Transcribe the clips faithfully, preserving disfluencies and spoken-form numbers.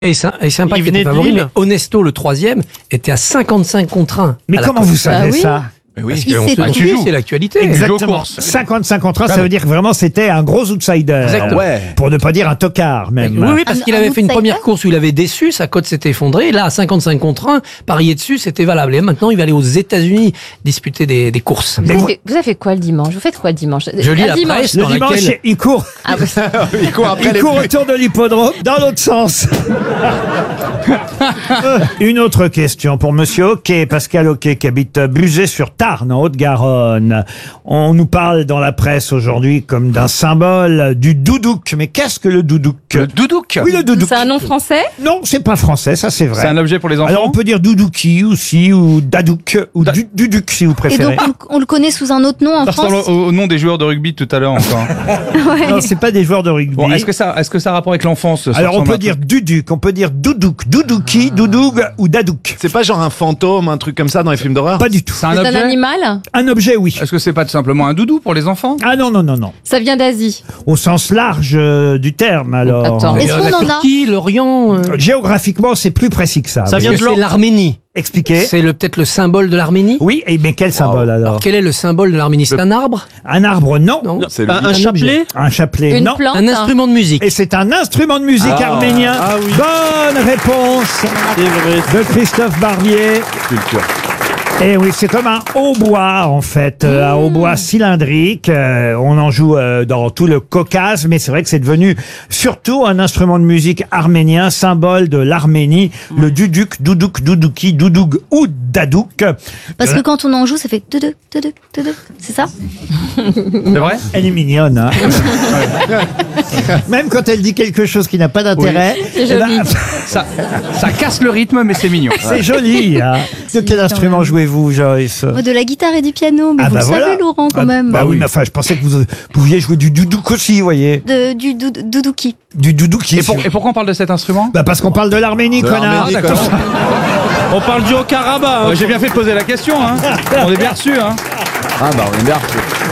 Et, ça, et sympa qu'il était favori, mais Onesto, le troisième, était à cinquante-cinq contre un. Mais comment vous savez ah, oui ça? Mais oui, parce parce qu'on se c'est l'actualité. Exactement. cinquante-cinq contre un, ça veut dire que vraiment c'était un gros outsider. Exactement. Ouais. Pour ne pas dire un tocard même. Oui, oui, parce Un- qu'il un avait fait une outsider. première course où il avait déçu, sa cote s'était effondrée. Là, à cinquante-cinq contre un, parier dessus, c'était valable. Et maintenant, il va aller aux États-Unis disputer des, des courses. Vous avez, fait, vous avez fait quoi le dimanche? Vous faites quoi le dimanche? Je lis Un la dimanche. presse Le dans dimanche, laquelle... il court, Ah, oui. Il court après il les court pluies. autour de l'hippodrome dans l'autre sens. Une autre question pour Monsieur Hoquet, Pascal Hoquet, qui habite Buzet-sur-Tarn, en Haute-Garonne. On nous parle dans la presse aujourd'hui comme d'un symbole du doudouk. Mais qu'est-ce que le doudouk? Le doudouk. Oui, le doudouk. C'est un nom français? Non, c'est pas français, ça c'est vrai. C'est un objet pour les enfants. Alors on peut dire doudouki aussi, ou dadouk, ou Da- du- duduc si vous Et préférez. donc, on, on le connaît sous un autre nom en Ça ressemble France. au, au nom des joueurs de rugby tout à l'heure encore. Non, c'est pas des joueurs de rugby. Bon, est-ce que ça, est-ce que ça a rapport avec l'enfance? ça Alors on ressemble peut à- dire duduc, on peut dire doudouc, doudouki, doudoug ou dadouk. C'est pas genre un fantôme, un truc comme ça dans les films d'horreur? Pas du tout. C'est un C'est un objet. animal? Un objet, oui. Est-ce que c'est pas tout simplement un doudou pour les enfants? Ah non, non, non, non. Ça vient d'Asie. Au sens large euh, du terme, alors. Attends. Est-ce Euh, qu'on la en a Turquie, l'Orient... euh, Géographiquement, c'est plus précis que ça. Ça oui. vient de c'est l'Arménie. Expliquez. C'est le, peut-être le symbole de l'Arménie. Oui, et mais quel symbole alors? Alors, quel est le symbole de l'Arménie? C'est un arbre? Un arbre, non. Non. C'est le un, un chapelet? Un chapelet, Une non. plante? Un instrument de musique. Et c'est un instrument de musique Ah. arménien. Ah oui. Bonne réponse de Christophe Barbier. culture. Et oui, c'est comme un hautbois en fait, euh, un hautbois cylindrique. Euh, on en joue euh, dans tout le Caucase, mais c'est vrai que c'est devenu surtout un instrument de musique arménien, symbole de l'Arménie, le duduk, doudouk, doudouki, doudoug ou dadouk. Parce que quand on en joue, ça fait tuduk, tuduk, tuduk. C'est ça? C'est vrai? Elle est mignonne, hein. Même quand elle dit quelque chose qui n'a pas d'intérêt, C'est eh ben, joli. Ça, ça casse le rythme, mais c'est mignon. c'est joli. Hein. De quel instrument jouez-vous, Joyce? Oh, de la guitare et du piano, mais Ah vous bah le voilà. savez, Laurent, quand Ah, même. Bah oui, mais enfin, je pensais que vous pouviez jouer du doudouk aussi, vous voyez. De, du dou- doudouki. Du doudouk. Et, pour- et pourquoi on parle de cet instrument? Bah parce qu'on parle de l'Arménie, De connard. l'Arménie, d'accord. connard. On parle du Haut-Karabakh. Ouais, J'ai bien fait de poser la question, hein. On est bien reçu, hein. Ah bah on est bien.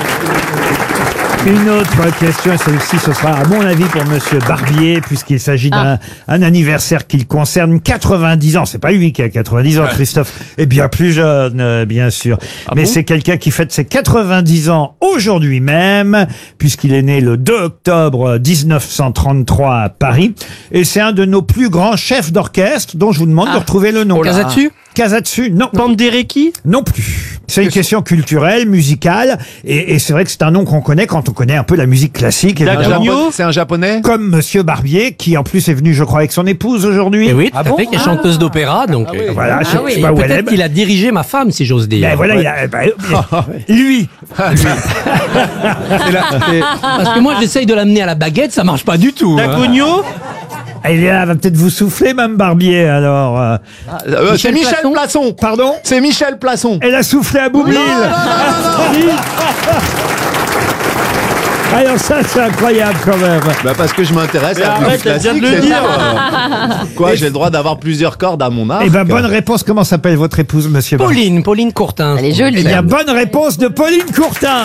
Une autre question, et celle-ci, ce sera à mon avis pour Monsieur Barbier, puisqu'il s'agit d'un un anniversaire qui le concerne, quatre-vingt-dix ans. C'est pas lui qui a quatre-vingt-dix ans, Christophe est bien plus jeune, euh, bien sûr. Mais c'est quelqu'un qui fête ses quatre-vingt-dix ans aujourd'hui même, puisqu'il est né le deux octobre mille neuf cent trente-trois à Paris. Et c'est un de nos plus grands chefs d'orchestre, dont je vous demande de retrouver le nom. Kazatsu? Kazatsu, non. Penderecki? Non plus. C'est une question culturelle, musicale, et, et c'est vrai que c'est un nom qu'on connaît quand on connaît un peu la musique classique. Un évidemment. Japonais- C'est un japonais? Comme Monsieur Barbier, qui en plus est venu, je crois, avec son épouse aujourd'hui. Et oui, tout à fait, qui est chanteuse d'opéra, donc... euh, Voilà, je sais et pas où elle est. peut-être qu'il a dirigé ma femme, si j'ose dire. Ben voilà, il a, ben, lui. C'est la- c'est- Parce que moi, j'essaye de l'amener à la baguette, ça marche pas du tout. hein. Elle est là, elle va peut-être vous souffler, Mme Barbier, alors. euh. Euh, C'est Michel Michel Plasson. Plasson. Pardon? C'est Michel Plasson. Elle a soufflé à Boublil. Alors ça, c'est incroyable quand même. Bah parce que je m'intéresse à la musique classique. c'est ça. Quoi, j'ai le droit d'avoir plusieurs cordes à mon arc. Eh ben, bonne réponse. Comment s'appelle votre épouse, Monsieur Barbier? Pauline, Pauline Courtin. Elle est jolie. Eh bien, bonne réponse de Pauline Courtin.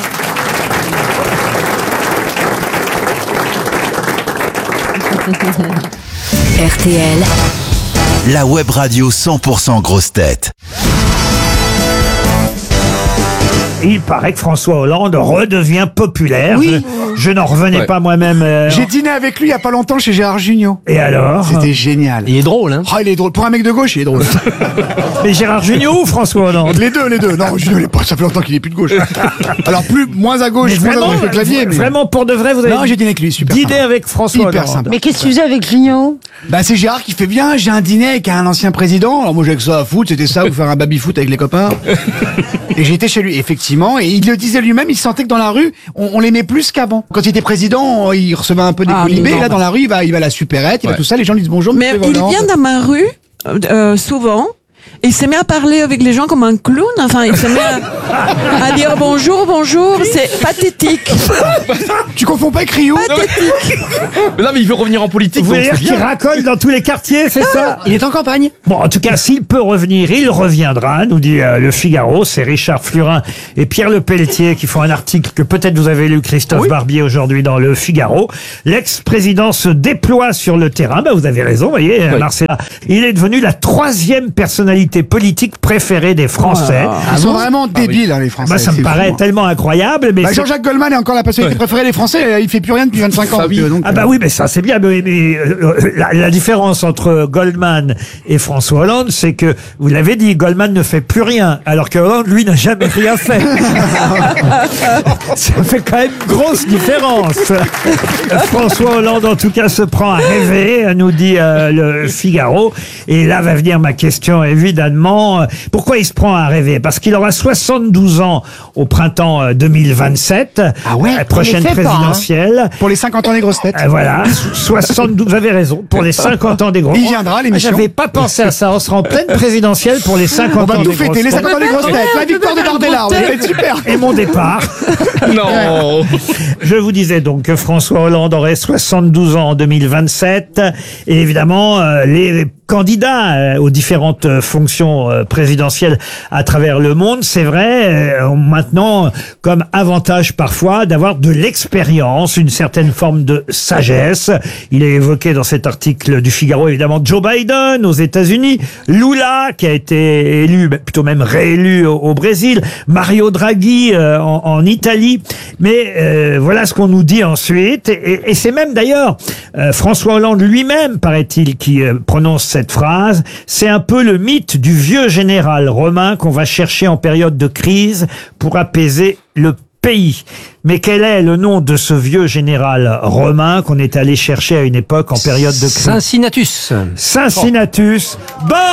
R T L, La web radio cent pour cent grosse tête. Il paraît que François Hollande redevient populaire. Oui. Je, je n'en revenais Ouais. pas moi-même. euh, J'ai dîné avec lui il y a pas longtemps chez Gérard Jugnot. Et alors? C'était génial. Il est drôle, hein. Ah, il est drôle. Pour un mec de gauche, il est drôle. Mais Gérard Jugnot ou François Hollande? les deux, les deux. Non, Jugnot, il est pas, ça fait longtemps qu'il est plus de gauche. Alors, plus, moins à gauche, Mais moins à vraiment, droite que le clavier. Mais... vraiment pour de vrai, vous avez Non, j'ai dîné avec lui, super. dîné sympa. avec François Hyper Hollande. sympa. mais qu'est-ce que tu faisais avec Jugnot? Bah, c'est Gérard qui fait bien. J'ai un dîner avec un ancien président. Alors, moi, j'ai que ça à foutre. C'était ça, ou faire un baby-foot avec les copains. Et j'étais chez lui, effectivement. Et il le disait lui-même, il sentait que dans la rue, on, on l'aimait plus qu'avant. Quand il était président, il recevait un peu des Ah, colibés. non. Là, dans la rue, il va, il va à la supérette, il va Ouais. tout ça. Les gens lui disent bonjour, Mais monsieur il Hollande. vient dans ma rue, euh, souvent, Et il s'est mis à parler avec les gens comme un clown. Enfin, il s'est mis à, à dire bonjour, bonjour. C'est pathétique. Tu confonds pas avec Rio? Pathétique. Mais non, mais il veut revenir en politique. Vous voulez donc dire c'est qu'il bien. racole dans tous les quartiers, c'est ça? Il est en campagne. Bon, en tout cas, s'il peut revenir, il reviendra, nous dit euh, le Figaro. C'est Richard Flurin et Pierre Le Pelletier qui font un article que peut-être vous avez lu, Christophe Barbier, aujourd'hui dans le Figaro. L'ex-président se déploie sur le terrain. Ben, vous avez raison, vous voyez, Oui. Marcella. Il est devenu la troisième personnalité politique préférée des Français. Ils sont vraiment débiles, hein, les Français. Bah, ça me c'est paraît fou, hein. tellement incroyable. Mais Bah, c'est- Jean-Jacques Goldman est encore la personnalité préférée des Français. Il fait plus rien depuis vingt-cinq ans. Fabie. donc, euh, donc, Ah bah oui, mais ça c'est bien. Mais, mais, euh, la, la différence entre Goldman et François Hollande, c'est que, vous l'avez dit, Goldman ne fait plus rien, alors que Hollande, lui, n'a jamais rien fait. Ça fait quand même une grosse différence. François Hollande, en tout cas, se prend à rêver, nous dit euh, le Figaro. Et là va venir ma question, évidemment. Pourquoi il se prend à rêver? Parce qu'il aura soixante-douze ans au printemps euh, deux mille vingt-sept. Ah ouais? La prochaine Il les fait pas, hein. présidentielle. Pour les cinquante ans des grosses têtes. Euh, voilà, soixante-douze, vous avez raison, pour les cinquante ans des gros. Il viendra, l'émission. J'avais pas pensé à ça, on sera en pleine présidentielle pour les On cinquante va ans tout des fêter, grosses les têtes. cinquante ans des grosses têtes, la victoire de Bardella, ça va être super. Et mon départ. Non. Je vous disais donc que François Hollande aurait soixante-douze ans en deux mille vingt-sept. Et évidemment, euh, les candidats euh, aux différentes euh, fonctions euh, présidentielles à travers le monde, c'est vrai, euh, ont maintenant comme avantage parfois d'avoir de l'expérience, une certaine forme de sagesse. Il est évoqué dans cet article du Figaro évidemment Joe Biden aux États-Unis, Lula qui a été élu, bah, plutôt même réélu au, au Brésil, Mario Draghi euh, en, en Italie. Mais euh, voilà ce qu'on nous dit ensuite. Et, et c'est même d'ailleurs euh, François Hollande lui-même, paraît-il, qui euh, prononce cette phrase. C'est un peu le mythe du vieux général romain qu'on va chercher en période de crise pour apaiser le pays. Mais quel est le nom de ce vieux général romain qu'on est allé chercher à une époque en période de crise? Cincinnatus. Cincinnatus. Bonne